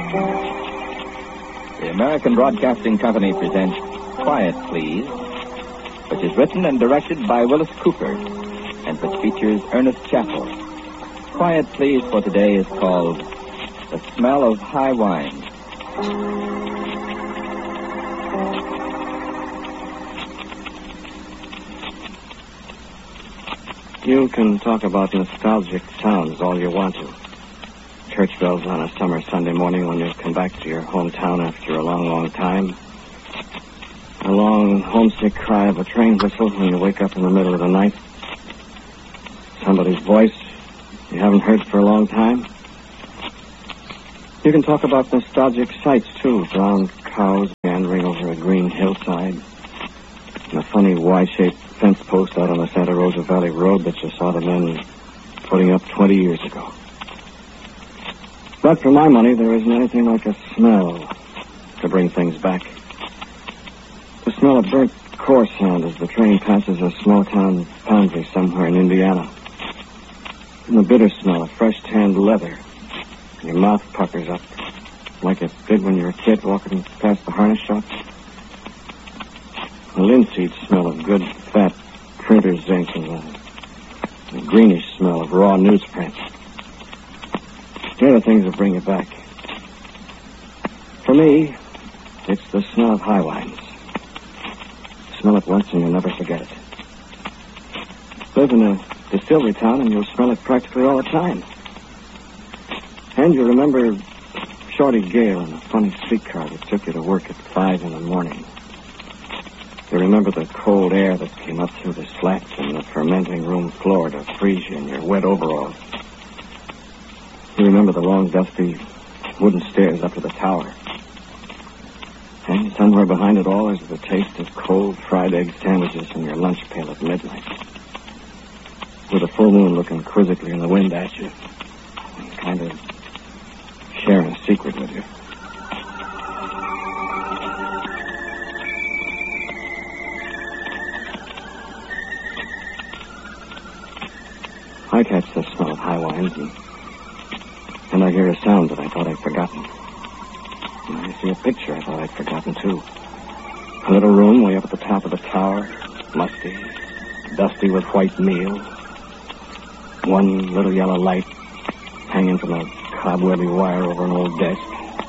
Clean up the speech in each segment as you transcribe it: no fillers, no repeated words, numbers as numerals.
The American Broadcasting Company presents Quiet Please, which is written and directed by Willis Cooper, and which features Ernest Chappell. Quiet Please for today is called The Smell of High Wine. You can talk about nostalgic sounds all you want to. Church bells on a summer Sunday morning when you come back to your hometown after a long, long time. A long, homesick cry of a train whistle when you wake up in the middle of the night. Somebody's voice you haven't heard for a long time. You can talk about nostalgic sights, too. Brown cows meandering over a green hillside. And a funny Y-shaped fence post out on the Santa Rosa Valley Road that you saw the men putting up 20 years ago. But for my money, there isn't anything like a smell to bring things back. The smell of burnt core sand as the train passes a small-town foundry somewhere in Indiana. And the bitter smell of fresh tanned leather. Your mouth puckers up like it did when you were a kid walking past the harness shop. The linseed smell of good, fat printer's ink and the greenish smell of raw newsprint. They're the things that bring you back. For me, it's the smell of high wines. Smell it once and you'll never forget it. Live in a distillery town and you'll smell it practically all the time. And you remember Shorty Gale in a funny streetcar that took you to work at 5 in the morning. You remember the cold air that came up through the slats in the fermenting room floor to freeze you in your wet overalls. You remember the long, dusty wooden stairs up to the tower. And somewhere behind it all is the taste of cold fried egg sandwiches in your lunch pail at midnight. With a full moon looking quizzically in the wind at you. And kind of sharing a secret with you. I catch the smell of high wines and I hear a sound that I thought I'd forgotten. And I see a picture I thought I'd forgotten, too. A little room way up at the top of the tower, musty, dusty with white meal. One little yellow light hanging from a cobwebby wire over an old desk.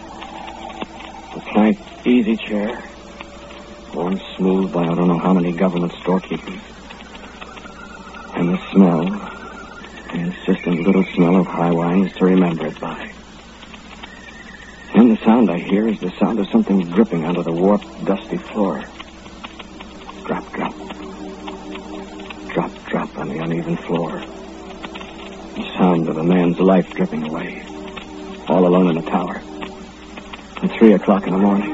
A plank easy chair, worn smooth by I don't know how many government storekeepers. And the smell... the insistent little smell of high wines to remember it by. And the sound I hear is the sound of something dripping onto the warped, dusty floor. Drop, drop. Drop, drop on the uneven floor. The sound of a man's life dripping away. All alone in the tower. At 3 o'clock in the morning.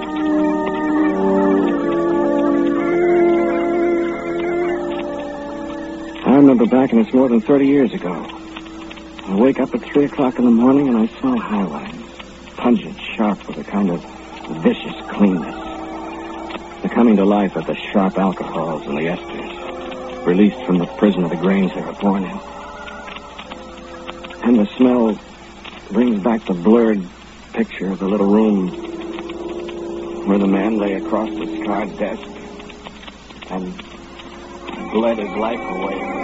I remember back, and it's more than 30 years ago. I wake up at 3 o'clock in the morning, and I smell high wines. Pungent, sharp, with a kind of vicious cleanness. The coming to life of the sharp alcohols and the esters, released from the prison of the grains they were born in. And the smell brings back the blurred picture of the little room where the man lay across the scarred desk and bled his life away.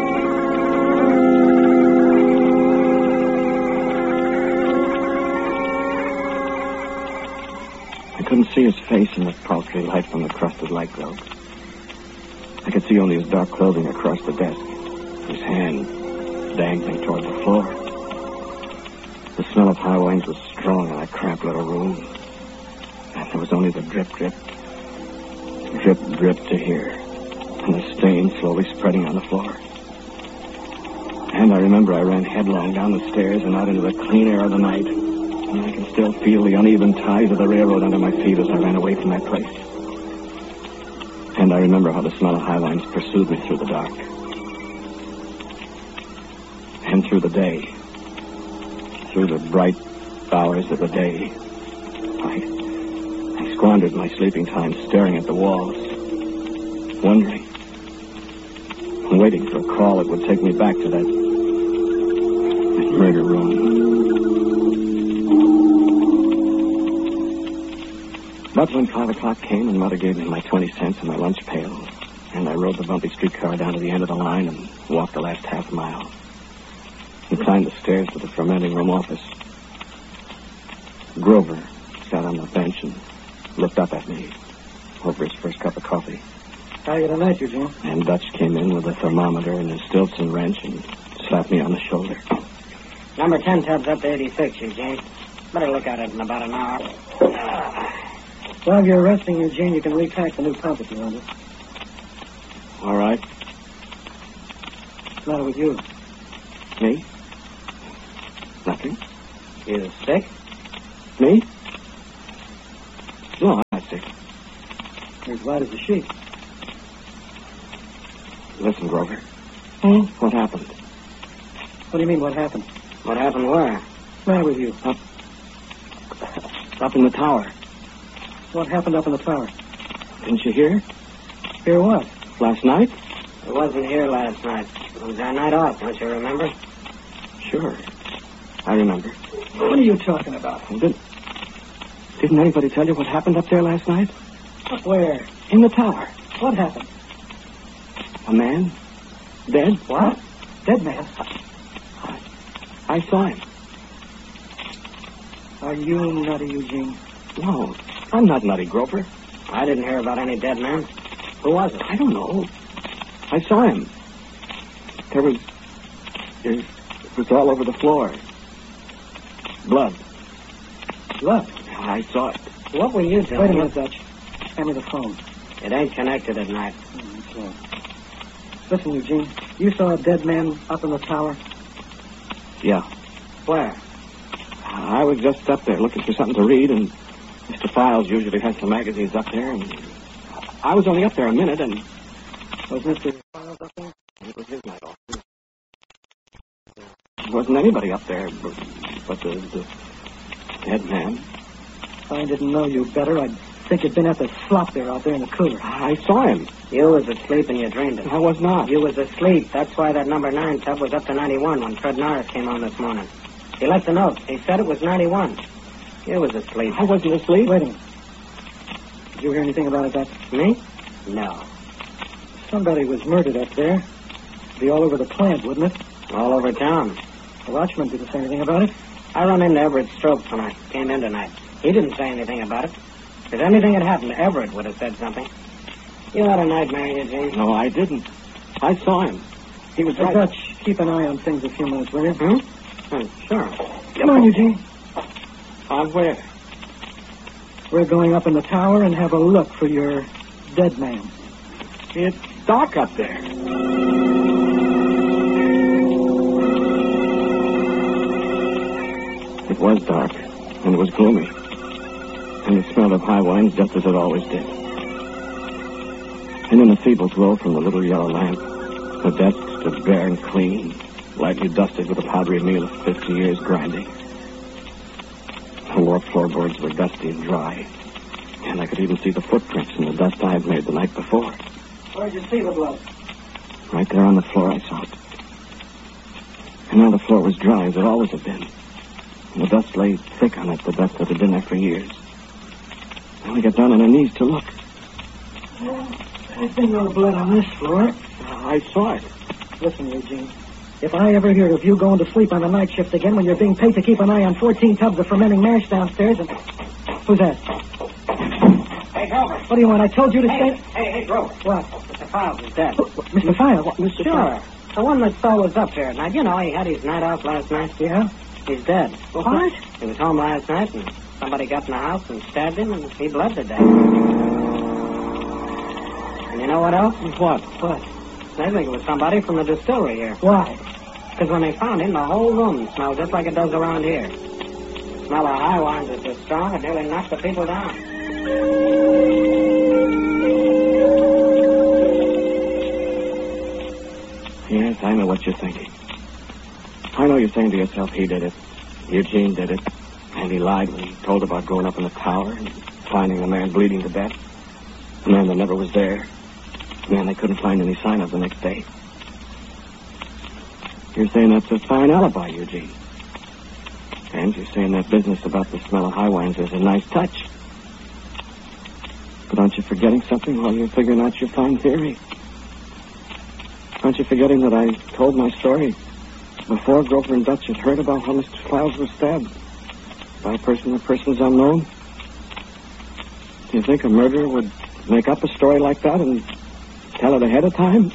I couldn't see his face in the paltry light from the crusted light globe. I could see only his dark clothing across the desk, his hand dangling toward the floor. The smell of high wines was strong in that cramped little room, and there was only the drip, drip, drip, drip to hear, and the stain slowly spreading on the floor. And I remember I ran headlong down the stairs and out into the clean air of the night, and I can still feel the uneven ties of the railroad under my feet as I ran away from that place. And I remember how the smell of high wines pursued me through the dark. And through the day. Through the bright hours of the day. I squandered my sleeping time staring at the walls, wondering, and waiting for a call that would take me back to that murder room. But when 5 o'clock came and Mother gave me my 20 cents and my lunch pail, and I rode the bumpy streetcar down to the end of the line and walked the last half mile and climbed the stairs to the fermenting room office, Grover sat on the bench and looked up at me over his first cup of coffee. How are you tonight, Eugene? And Dutch came in with a thermometer and a Stilson wrench and slapped me on the shoulder. Number 10 tab's up to 86, Eugene. Better look at it in about an hour. While you're resting, Eugene, you can repack the new pump if you want it. All right. What's the matter with you? Me? Nothing. You sick? Me? No, I'm not sick. You're as white as a sheet. Listen, Grover. Hmm? What happened? What do you mean, what happened? What happened where? What's the matter with you? Up in the tower. What happened up in the tower? Didn't you hear? Hear what? Last night? It wasn't here last night. It was our night off, don't you remember? Sure. I remember. What are you talking about? Didn't anybody tell you what happened up there last night? Where? In the tower. What happened? A man? Dead? What? Dead man? I saw him. Are you nutty, Eugene? No, I'm not nutty, Grover. I didn't hear about any dead man. Who was it? I don't know. I saw him. It was all over the floor. Blood. Blood? I saw it. What were you doing? Wait a minute, Dutch. Hand me the phone. It ain't connected at night. Okay. Listen, Eugene, you saw a dead man up in the tower? Yeah. Where? I was just up there looking for something to read, and Mr. Files usually has some magazines up there, and I was only up there a minute, and... Was Mr. Files up there? It was his night off. There wasn't anybody up there but the dead man. If I didn't know you better, I'd think you'd been at the slop there out there in the cooler. I saw him. You was asleep and you dreamed it. I was not. You was asleep. That's why that number 9 tub was up to 91 when Fred Norris came on this morning. He left a note. He said it was 91. You was asleep. I wasn't asleep. Wait a minute. Did you hear anything about it, Dutch? Me? No. Somebody was murdered up there. It'd be all over the plant, wouldn't it? All over town. The watchman didn't say anything about it. I run into Everett Stokes when I came in tonight. He didn't say anything about it. If anything had happened, Everett would have said something. You had a nightmare, Eugene. No, I didn't. I saw him. He was right. Dutch, keep an eye on things a few minutes, will you? Sure. Come on, Eugene. On where? We're going up in the tower and have a look for your dead man. It's dark up there. It was dark, and it was gloomy, and it smelled of high wines just as it always did. And in the feeble glow from the little yellow lamp, the desk stood bare and clean, lightly dusted with a powdery meal of 50 years grinding. The warped floorboards were dusty and dry, and I could even see the footprints in the dust I had made the night before. Where'd you see the blood? Right there on the floor, I saw it. And now the floor was dry as it always had been. And the dust lay thick on it, the dust that had been there for years. And we got down on our knees to look. There's been no blood on this floor. I saw it. Listen, Eugene, if I ever hear of you going to sleep on the night shift again when you're being paid to keep an eye on 14 tubs of fermenting mash downstairs and... Who's that? Hey, Grover. What do you want? I told you to stay... Hey, Grover. What? Mr. Files is dead. Mr. Files? What, Mr. Sure. Files? The one that saw was up here at night. You know, he had his night off last night. Yeah? He's dead. What? He was home last night, and somebody got in the house and stabbed him, and he bled to death. And you know what else? What? What? They think it was somebody from the distillery here. Why? Because when they found him, the whole room smelled just like it does around here. The smell of high wines is so strong, it nearly knocked the people down. Yes, I know what you're thinking. I know you're saying to yourself, he did it. Eugene did it. And he lied when he told about going up in the tower and finding the man bleeding to death. The man that never was there. The man they couldn't find any sign of the next day. You're saying that's a fine alibi, Eugene. And you're saying that business about the smell of high wines is a nice touch. But aren't you forgetting something while you're figuring out your fine theory? Aren't you forgetting that I told my story before Grover and Dutch had heard about how Mr. Files was stabbed by a person or persons unknown? Do you think a murderer would make up a story like that and tell it ahead of time?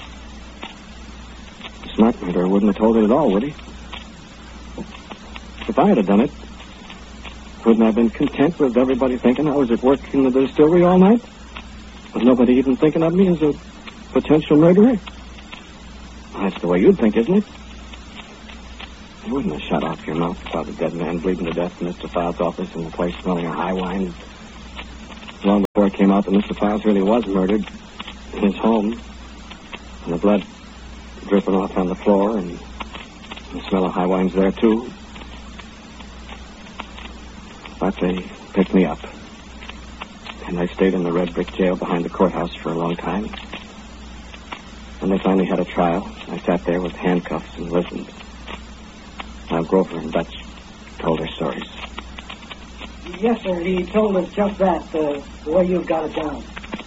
A smart murderer wouldn't have told it at all, would he? If I had done it, wouldn't I have been content with everybody thinking I was at work in the distillery all night? With nobody even thinking of me as a potential murderer? Well, that's the way you'd think, isn't it? You wouldn't have shut off your mouth about a dead man bleeding to death in Mr. Files' office and the place smelling of high wine. Long before it came out that Mr. Files really was murdered in his home. And the blood dripping off on the floor and the smell of high wine's there, too. But they picked me up. And I stayed in the red brick jail behind the courthouse for a long time. When they finally had a trial, I sat there with handcuffs and listened. Now Grover and Dutch told their stories. Yes, sir, he told us just that, the way you've got it down.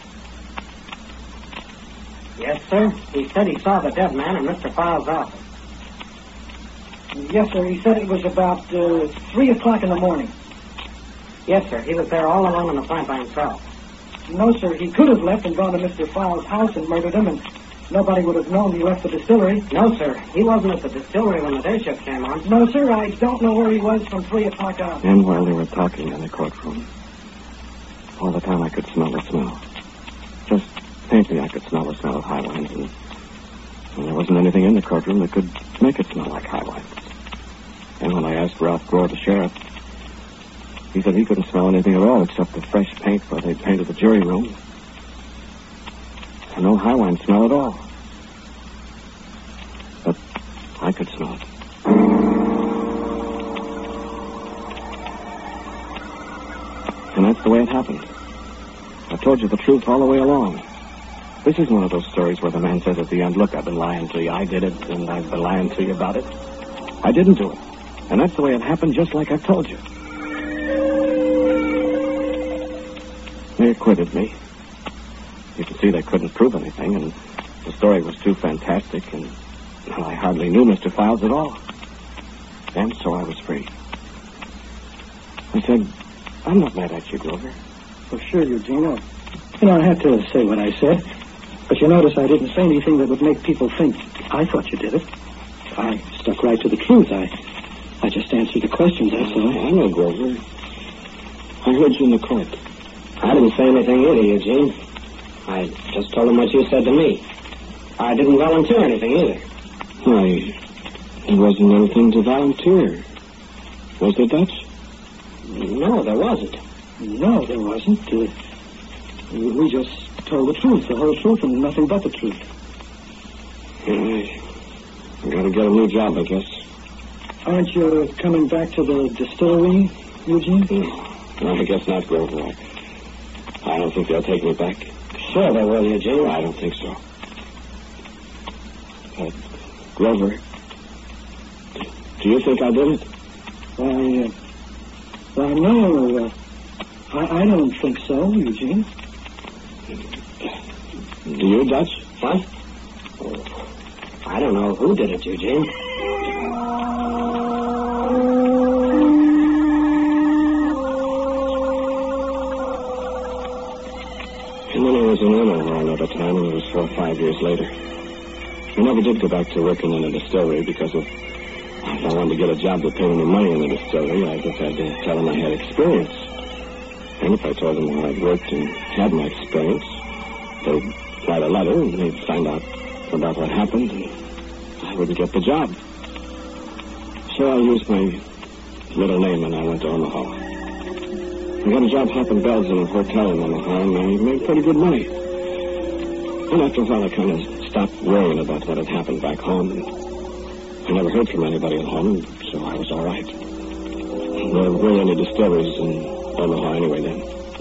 Yes, sir. He said he saw the dead man in Mr. Files' office. Yes, sir, he said it was about 3 o'clock in the morning. Yes, sir. He was there all alone in the plant by himself. No, sir, he could have left and gone to Mr. Files' house and murdered him, and nobody would have known he left the distillery. No, sir. He wasn't at the distillery when the day shift came on. No, sir, I don't know where he was from 3 o'clock on. And while they were talking in the courtroom, all the time I could smell the smell. Just faintly I could smell the smell of high wines, and there wasn't anything in the courtroom that could make it smell like high wines. And when I asked Ralph Gore, the sheriff, he said he couldn't smell anything at all except the fresh paint where they'd painted the jury room. And no high wine smell at all. But I could smell it. And that's the way it happened. I told you the truth all the way along. This is one of those stories where the man says at the end, look, I've been lying to you. I did it, and I've been lying to you about it. I didn't do it. And that's the way it happened, just like I've told you. They acquitted me. You can see they couldn't prove anything, and the story was too fantastic, and well, I hardly knew Mr. Files at all. And so I was free. I said, I'm not mad at you, Grover. Well, sure, Eugene. I had to say what I said. But you notice I didn't say anything that would make people think I thought you did it. I stuck right to the truth. I just answered the questions, that's all. I know, Grover. I heard you in the court. I didn't say anything either, Eugene. I just told him what you said to me. I didn't volunteer anything either. Why, there wasn't anything to volunteer. Was there, Dutch? No, there wasn't. No, there wasn't. We just told the truth, the whole truth, and nothing but the truth. I gotta get a new job, I guess. Aren't you coming back to the distillery, Eugene? No, I guess not, Grover. I don't think they'll take me back. Sure they will, Eugene. I don't think so. Grover, do you think I did it? Why, no. I don't think so, Eugene. Do you, Dutch? What? Oh, I don't know who did it, Eugene. And then I was in Omaha another time, and it was 4 or 5 years later. I never did go back to working in a distillery because if I wanted to get a job that paid me money in the distillery, I just had to tell them I had experience. And if I told them how I'd worked and had my experience, they'd write a letter and they'd find out about what happened, and I wouldn't get the job. So I used my middle name and I went to Omaha. I got a job hopping bells in a hotel in Omaha, and I made pretty good money. And after a while, I kind of stopped worrying about what had happened back home, and I never heard from anybody at home, so I was all right. There weren't any distilleries in Omaha anyway then.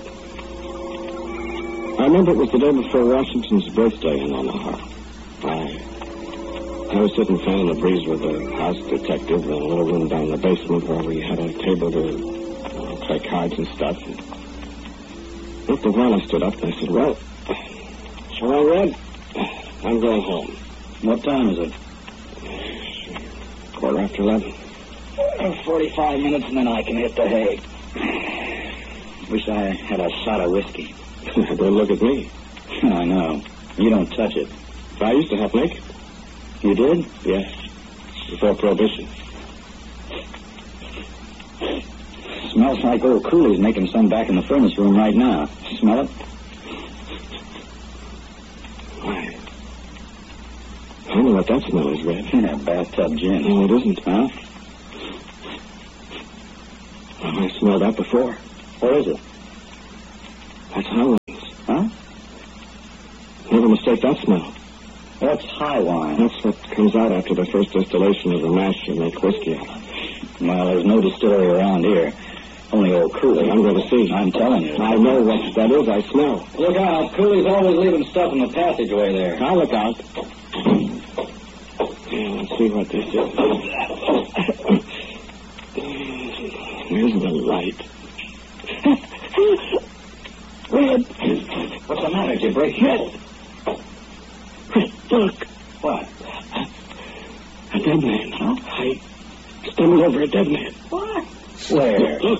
I remember it was the day before Washington's birthday in Omaha. I was sitting fanning the breeze with a house detective in a little room down in the basement where we had a table to play cards and stuff. After a while, I stood up and I said, well, so I read. I'm going home. What time is it? 11:15. 45 minutes, and then I can hit the hay. Wish I had a shot of whiskey. Don't look at me. I know. You don't touch it. I used to have naked. You did? Yes. Before Prohibition. Smells like old Cooley's making some back in the furnace room right now. Smell it? Why? I know what that smell is, Red. Yeah, bathtub gin. No, it isn't. Huh? Well, I smelled that before. What is it? That's Highwines. Huh? Never mistake that smell. What's high wine? That's what comes out after the first distillation of the mash you make whiskey out of. Well, there's no distillery around here. Only old Cooley. I'm going to see. I'm telling you. I know what that is. I smell. Look out. Cooley's always leaving stuff in the passageway there. I'll look out. Yeah, let's see what this is. Where's the light? Red. What's the matter? Did you break your head? Red, look. What? A dead man. Huh? I stumbled over a dead man. What? Where? Look.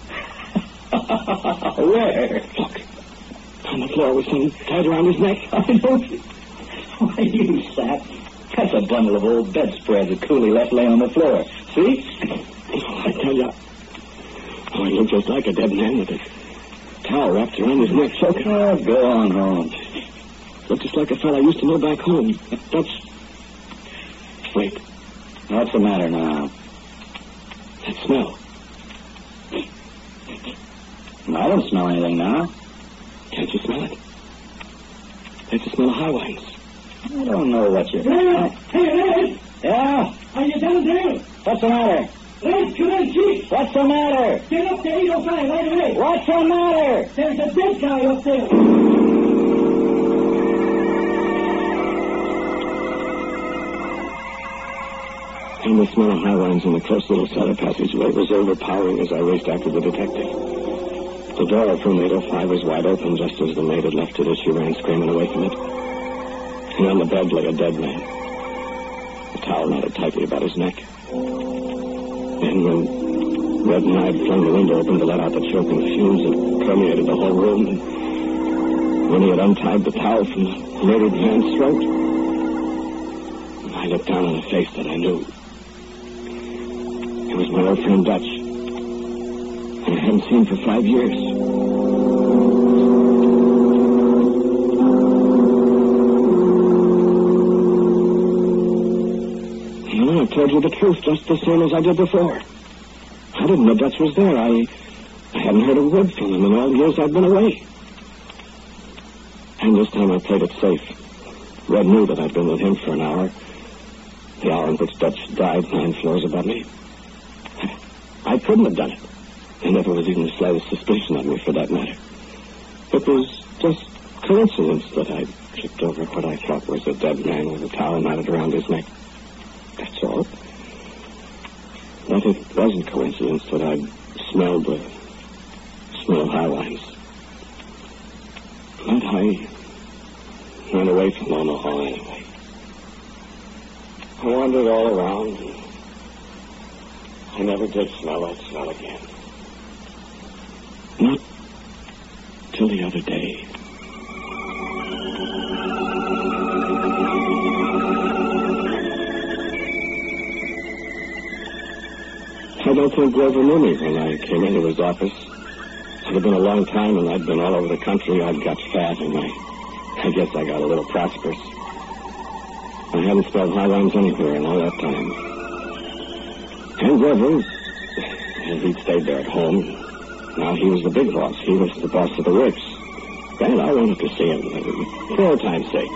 Where? Look. On the floor with something tied around his neck. I don't... Why, you sap. That's a bundle of old bedspreads that Cooley left laying on the floor. See? I tell you. Oh, he looked just like a dead man with a towel wrapped around his neck. Oh, go on home. Looked just like a fellow I used to know back home. That's... Wait. What's the matter now? That smell. I don't smell anything now. Can't you smell it? That's the smell of Highwines. I don't know what you're... Hey, Red! Yeah? Are you down there? What's the matter? Red, come in, Chief! What's the matter? Get up to 805 right away! What's the matter? There's a dead guy up there! And the smell of Highwines in the close little cellar passageway was overpowering as I raced after the detective. The door from 805 was wide open just as the maid had left it as she ran screaming away from it. And on the bed lay a dead man. The towel knotted tightly about his neck. And when Red and I had flung the window open to let out the choking fumes that permeated the whole room, and when he had untied the towel from the murdered man's throat, I looked down on a face that I knew. It was my old friend Dutch. And I hadn't seen for 5 years. I told you the truth just the same as I did before. I didn't know Dutch was there. I hadn't heard a word from him in all the years I'd been away. And this time I played it safe. Red knew that I'd been with him for an hour. The hour in which Dutch died 9 floors above me. I couldn't have done it. There never was even the slightest suspicion of me for that matter. It was just coincidence that I tripped over what I thought was a dead man with a towel knotted around his neck. That's all. But it wasn't coincidence that I'd smelled the smell of Highwines. But I ran away from Omaha anyway. I wandered all around. I never did smell that smell again. Not till the other day. I don't think Grover knew me when I came into his office. It had been a long time, and I'd been all over the country. I'd got fat, and I guess I got a little prosperous. I hadn't spelled Highwines anywhere in all that time. And Grover, he'd stayed there at home. Now he was the big boss. He was the boss of the works. And I wanted to see him for old time's sake.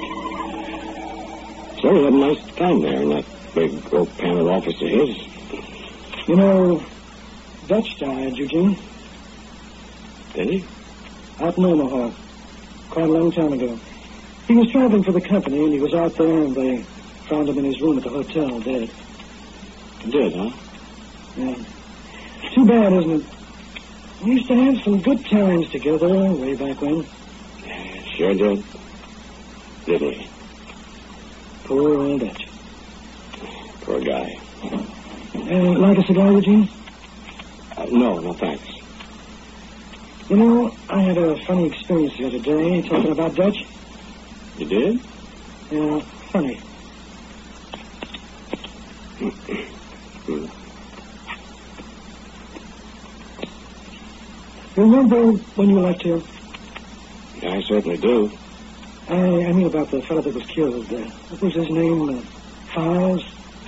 So he had a nice time there in that big oak panel office of his. You know, Dutch died, Eugene. Did he? Out in Omaha. Quite a long time ago. He was traveling for the company, and he was out there, and they found him in his room at the hotel, dead. Did, huh? Yeah. Too bad, isn't it? We used to have some good times together way back when. Sure did. Didn't we? Poor old Dutch. Poor guy. Like a cigar, Eugene? No, thanks. You know, I had a funny experience the other day talking about Dutch. You did? Yeah, funny. You remember when you left here? I certainly do. I mean about the fellow that was killed. What was his name? Files?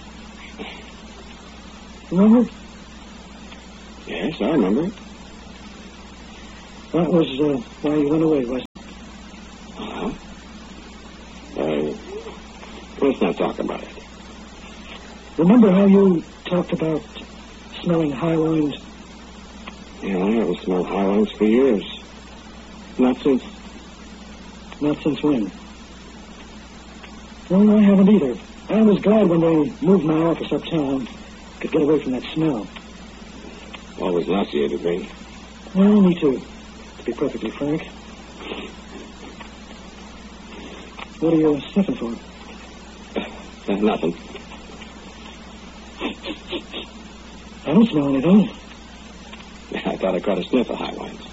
Remember? Yes, I remember. That was why you went away, wasn't it? Let's not talk about it. Remember how you talked about smelling high wines? Yeah, I haven't smelled high wines for years. Not since... Not since when? Well, I haven't either. I was glad when they moved my office uptown. Could get away from that smell. Always nauseated me. Well, me too, to be perfectly frank. What are you sniffing for? Nothing. I don't smell anything. I thought I caught a sniff of high wines.